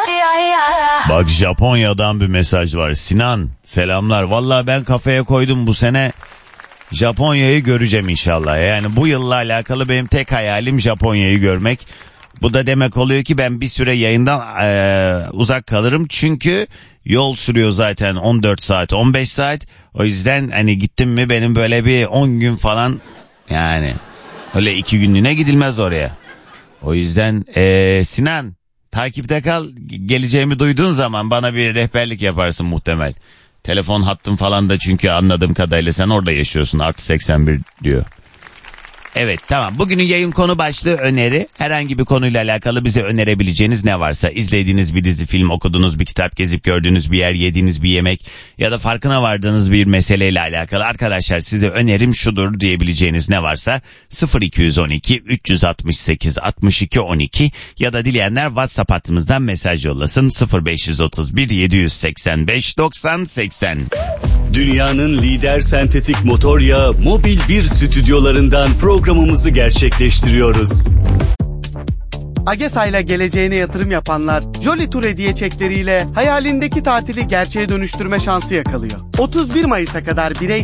Bak Japonya'dan bir mesaj var. Sinan selamlar. Vallahi ben kafaya koydum bu sene Japonya'yı göreceğim inşallah. Yani bu yılla alakalı benim tek hayalim Japonya'yı görmek. Bu da demek oluyor ki ben bir süre yayından uzak kalırım. Çünkü yol sürüyor zaten 14 saat 15 saat. O yüzden hani gittim mi benim böyle bir 10 gün falan, yani öyle 2 günlüğüne gidilmez oraya. O yüzden Sinan takipte kal, geleceğimi duyduğun zaman bana bir rehberlik yaparsın muhtemel. Telefon hattın falan da çünkü anladığım kadarıyla sen orada yaşıyorsun, +81 diyor. Evet tamam, bugünün yayın konu başlığı öneri. Herhangi bir konuyla alakalı bize önerebileceğiniz ne varsa, izlediğiniz bir dizi, film, okuduğunuz bir kitap, gezip gördüğünüz bir yer, yediğiniz bir yemek ya da farkına vardığınız bir meseleyle alakalı, arkadaşlar size önerim şudur diyebileceğiniz ne varsa 0212 368 62 12 ya da dileyenler WhatsApp hattımızdan mesaj yollasın 0531 785 90 80. Dünyanın lider sentetik motor yağı Mobil 1 stüdyolarından programımızı gerçekleştiriyoruz. AGESA ile geleceğine yatırım yapanlar Jolly Tour hediye çekleriyle hayalindeki tatili gerçeğe dönüştürme şansı yakalıyor. 31 Mayıs'a kadar birey